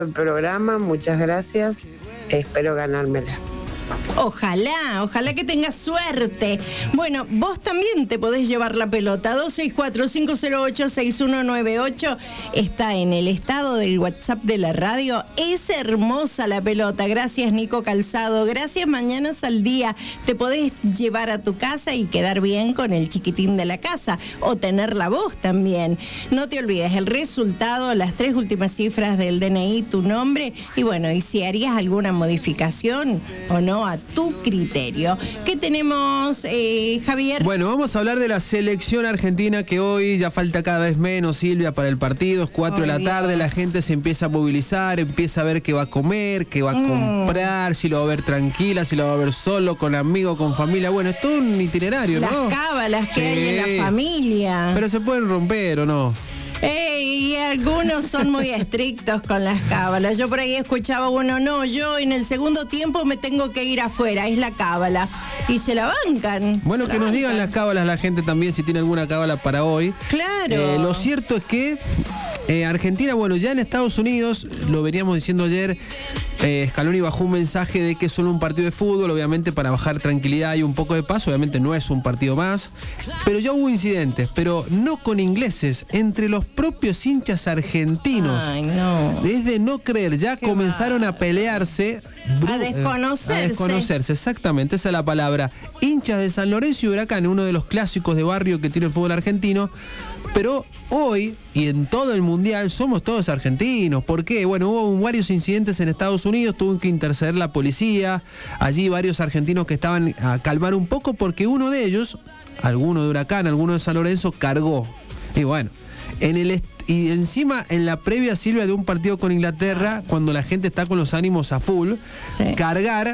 El programa, muchas gracias, espero ganármela. Ojalá que tengas suerte. Bueno, vos también te podés llevar la pelota. 264-508-6198 está en el estado del WhatsApp de la radio. Es hermosa la pelota. Gracias, Nico Calzado. Gracias, Mañanas al Día. Te podés llevar a tu casa y quedar bien con el chiquitín de la casa. O tenerla vos también. No te olvides el resultado, las 3 últimas cifras del DNI, tu nombre. Y bueno, y si harías alguna modificación o no a tu criterio. ¿Qué tenemos, Javier? Bueno, vamos a hablar de la selección argentina, que hoy ya falta cada vez menos, Silvia, para el partido. Es 4 de la tarde, la gente se empieza a movilizar, empieza a ver qué va a comer, qué va a comprar, si lo va a ver tranquila, si lo va a ver solo, con amigos, con familia. Bueno, es todo un itinerario, ¿no? Las cábalas que hay en la familia. Pero se pueden romper, ¿o no? Y algunos son muy estrictos con las cábalas. Yo por ahí escuchaba uno, no, yo en el segundo tiempo me tengo que ir afuera, es la cábala. Y se la bancan. Bueno, que nos digan las cábalas la gente también, si tiene alguna cábala para hoy. Claro. Lo cierto es que Argentina, bueno, ya en Estados Unidos, lo veníamos diciendo ayer, Scaloni bajó un mensaje de que es solo un partido de fútbol, obviamente para bajar tranquilidad y un poco de paz, obviamente no es un partido más, pero ya hubo incidentes, pero no con ingleses, entre los propios hinchas argentinos. Ay, no. Es de no creer, ya comenzaron a pelearse. A desconocerse. A desconocerse, exactamente, esa es la palabra. Hinchas de San Lorenzo y Huracán, uno de los clásicos de barrio que tiene el fútbol argentino. Pero hoy y en todo el mundial somos todos argentinos. ¿Por qué? Bueno, hubo varios incidentes en Estados Unidos, tuvo que interceder la policía. Allí varios argentinos que estaban a calmar un poco porque uno de ellos, alguno de Huracán, alguno de San Lorenzo, cargó. Y bueno, y encima en la previa, Silvia, de un partido con Inglaterra, cuando la gente está con los ánimos a full, sí, cargar...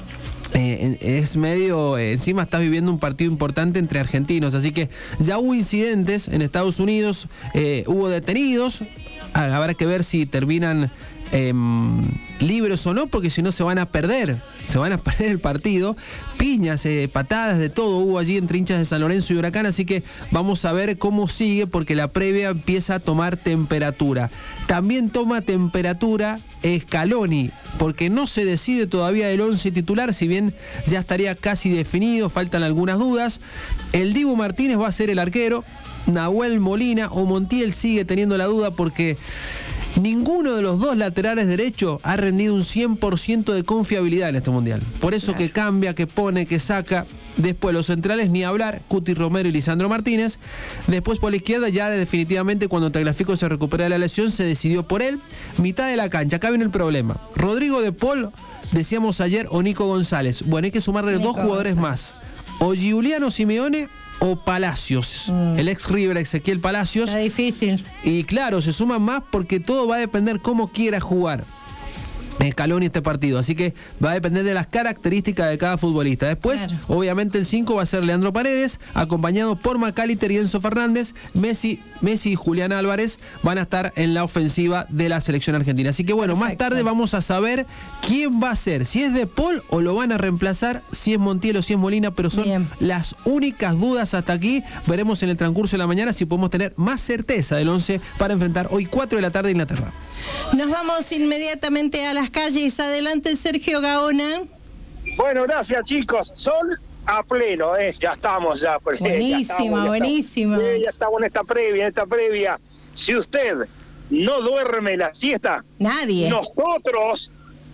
es medio, encima estás viviendo un partido importante entre argentinos, así que ya hubo incidentes en Estados Unidos, hubo detenidos, habrá que ver si terminan libres o no, porque si no se van a perder el partido. Piñas, patadas, de todo hubo allí entre hinchas de San Lorenzo y Huracán, así que vamos a ver cómo sigue, porque la previa empieza a tomar temperatura. También toma temperatura Scaloni, porque no se decide todavía el 11 titular, si bien ya estaría casi definido, faltan algunas dudas. El Dibu Martínez va a ser el arquero, Nahuel Molina o Montiel sigue teniendo la duda, porque ninguno de los dos laterales derechos ha rendido un 100% de confiabilidad en este mundial. Por eso que cambia, que pone, que saca. Después los centrales ni hablar, Cuti Romero y Lisandro Martínez. Después por la izquierda, ya definitivamente cuando Tagliafico se recupera de la lesión, se decidió por él. Mitad de la cancha, acá viene el problema. Rodrigo de Paul, decíamos ayer, o Nico González. Bueno, hay que sumarle dos jugadores más. O Giuliano Simeone o Palacios, el ex River Ezequiel Palacios. Está difícil. Y claro, se suman más porque todo va a depender cómo quiera jugar Scaloni este partido, así que va a depender de las características de cada futbolista. Después, obviamente el 5 va a ser Leandro Paredes, acompañado por Macaliter y Enzo Fernández. Messi y Julián Álvarez van a estar en la ofensiva de la selección argentina. Así que bueno, más tarde vamos a saber quién va a ser, si es De Paul o lo van a reemplazar, si es Montiel o si es Molina, pero son las únicas dudas hasta aquí. Veremos en el transcurso de la mañana si podemos tener más certeza del 11 para enfrentar hoy 4 de la tarde Inglaterra. Nos vamos inmediatamente a las calles. Adelante, Sergio Gaona. Bueno, gracias, chicos. Sol a pleno, ya estamos ya. Buenísima, buenísima. Ya estamos en esta previa. Si usted no duerme la siesta, nadie. Nosotros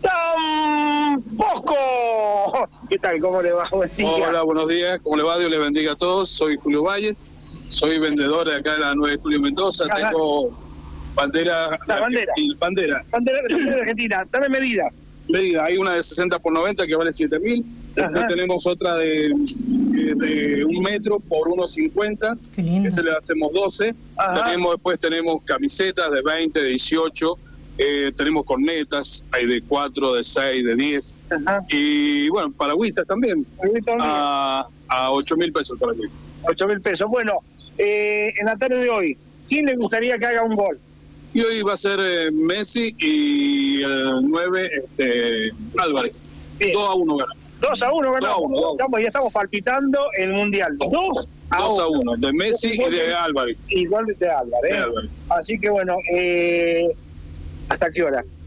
tampoco. ¿Qué tal? ¿Cómo le va? Buen día. Hola, buenos días. ¿Cómo le va? Dios le bendiga a todos. Soy Julio Valles. Soy vendedor de acá de la 9 de Julio Mendoza. Tengo bandera de Argentina. Dame medida. Hay una de 60 por 90 que vale 7.000. Después tenemos otra de 1 metro por 1.50, que se le hacemos 12. Después tenemos camisetas de 20, de 18. Tenemos cornetas, hay de 4, de 6, de 10. Y bueno, paragüitas también. A 8.000 pesos para aquí. 8.000 pesos. Bueno, en la tarde de hoy, ¿quién le gustaría que haga un gol? Y hoy va a ser Messi y el 9 Álvarez. 2-1 ganó. 2-1 ganó. Ya estamos palpitando el Mundial. 2-1, de Messi y de Álvarez. Igual de Álvarez. Así que bueno, ¿hasta qué hora?